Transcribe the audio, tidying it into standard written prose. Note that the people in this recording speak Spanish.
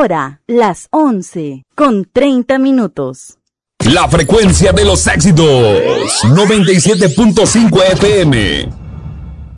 hora, las 11:30. La frecuencia de los éxitos, 97.5 FM.